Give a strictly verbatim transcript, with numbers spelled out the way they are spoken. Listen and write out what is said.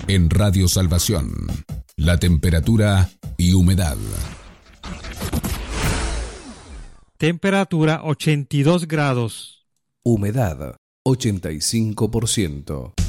En Radio Salvación, la temperatura y humedad. Temperatura ochenta y dos grados. Humedad ochenta y cinco por ciento.